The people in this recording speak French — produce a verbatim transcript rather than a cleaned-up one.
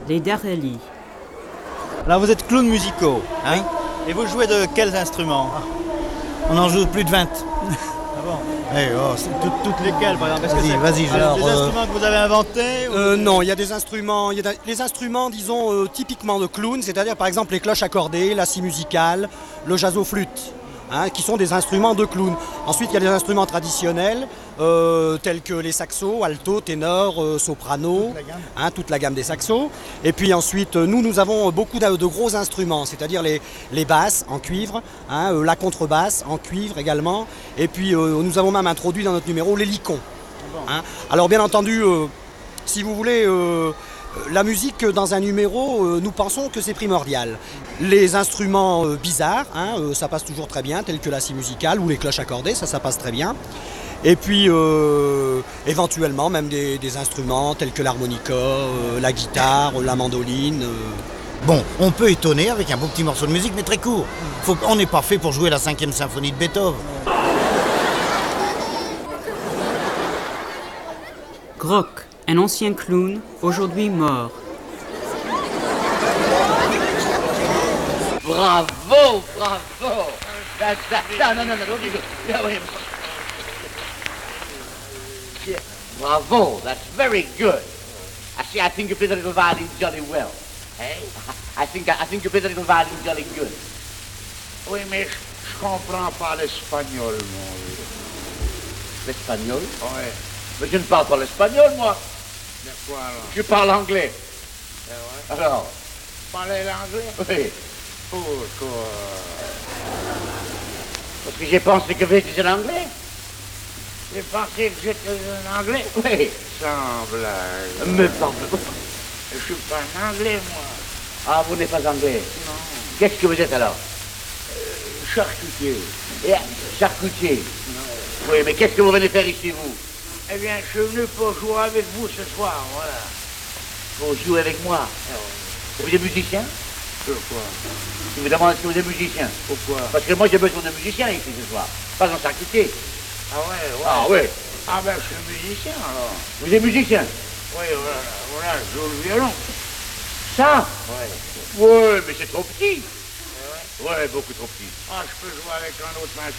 les Darelli. Alors vous êtes clowns musicaux, hein? Et vous jouez de quels instruments? On en joue plus de vingt. Ah bon? Eh, oh, c'est tout- Toutes lesquelles, par exemple? Est-ce que Vas-y, c'est- vas-y, Alors, alors, des euh, instruments que vous avez inventés? ou- Euh, non, il y a des instruments, il y a des- les instruments, disons, euh, typiquement de clown, c'est-à-dire par exemple les cloches accordées, la scie musicale, le jazzoflûte, hein, qui sont des instruments de clown. Ensuite, il y a des instruments traditionnels, euh, tels que les saxos, alto, ténor, euh, soprano, Toute la gamme. hein, toute la gamme des saxos. Et puis ensuite, euh, nous, nous avons beaucoup de, de gros instruments, c'est-à-dire les, les basses en cuivre, hein, euh, la contrebasse en cuivre également. Et puis, euh, nous avons même introduit dans notre numéro l'hélicon. Hein. Alors bien entendu, euh, si vous voulez, euh, la musique dans un numéro, euh, nous pensons que c'est primordial. Les instruments euh, bizarres, hein, euh, ça passe toujours très bien, tels que la scie musicale ou les cloches accordées, ça, ça passe très bien. Et puis, euh, éventuellement, même des, des instruments tels que l'harmonica, euh, la guitare, la mandoline. euh. Bon, on peut étonner avec un beau petit morceau de musique, mais très court. Faut, on n'est pas fait pour jouer la cinquième symphonie de Beethoven. Grock, un ancien clown, aujourd'hui mort. Bravo, bravo. That, that, no, no, no, no, don't be good. Yeah, wait. Yeah, bravo, that's very good. I see, I think you played the little violin jolly well. Eh? I think, I think you played the little violin jolly good. Oui, mais je je comprends pas l'espagnol, mon vieux. L'espagnol? Ouais. Mais je ne parle pas l'espagnol, moi. De quoi, alors? Je parle anglais. C'est vrai? Alors, Parler l'anglais? oui. Pourquoi? Parce que j'ai pensé que vous étiez en anglais. J'ai pensé que j'étais un anglais. Oui. Sans blague. Mais pardon. Je suis pas un anglais, moi. Ah, vous n'êtes pas anglais. Non. Qu'est-ce que vous êtes alors? Charcutier. Et, charcutier. Oui, mais qu'est-ce que vous venez faire ici, vous? Eh bien, je suis venu pour jouer avec vous ce soir, voilà. Pour jouer avec moi. Vous êtes musicien? Pourquoi? Je vous demande si vous êtes musicien. Pourquoi? Parce que moi j'ai besoin de musiciens ici ce soir. Pas en charcutier. Ah ouais, ouais. Ah oui. Ah ben, je suis musicien, alors. Vous êtes musicien? Oui, voilà, voilà, je joue le violon. Ça? Ouais. Ouais, mais c'est trop petit. Ouais, beaucoup trop petit. Ah, je peux jouer avec un autre